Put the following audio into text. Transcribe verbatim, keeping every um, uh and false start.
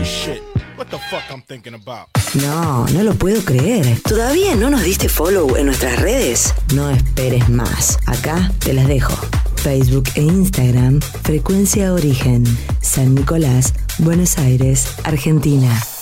No, no lo puedo creer. ¿Todavía no nos diste follow en nuestras redes? No esperes más. Acá te las dejo. Facebook e Instagram, Frecuencia Origen, San Nicolás, Buenos Aires, Argentina.